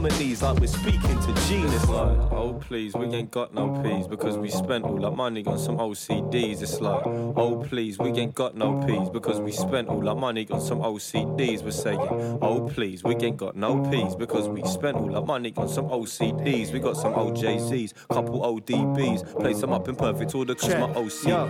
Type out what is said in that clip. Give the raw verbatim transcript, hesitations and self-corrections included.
knees like we're speaking to genius. Like, oh please, we ain't got no peas because we spent all our money on some O C Ds. It's like, oh please, we ain't got no peas because we spent all our money on some O C Ds. We're saying, oh please, we ain't got no peas because we spent all our money on some O C Ds. We got some O J Zs, couple O D Bs, play some up in perfect order cause my O C